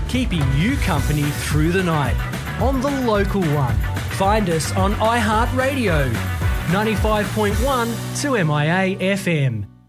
keeping you company through the night on the local one. Find us on iHeartRadio, 95.1 2MIA FM.